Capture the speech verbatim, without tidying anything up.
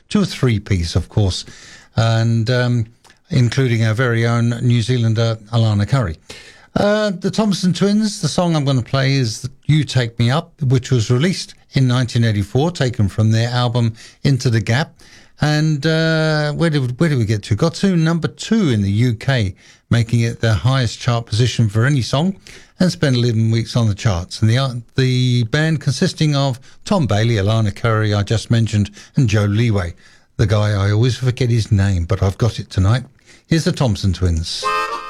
to a three-piece, of course, and um, including our very own New Zealander Alana Curry. Uh, the Thompson Twins, the song I'm going to play is You Take Me Up, which was released in nineteen eighty-four, taken from their album Into the Gap. And uh, where did where did we get to? Got to number two in the U K, making it the highest chart position for any song, and spent eleven weeks on the charts. And the the band consisting of Tom Bailey, Alana Curry, I just mentioned, and Joe Leeway, the guy I always forget his name, but I've got it tonight. Here's the Thompson Twins.